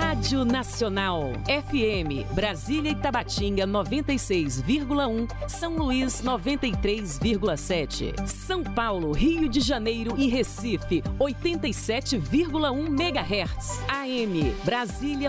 Rádio Nacional. FM, Brasília e Tabatinga 96,1. São Luís 93,7. São Paulo, Rio de Janeiro e Recife 87,1 MHz. AM, Brasília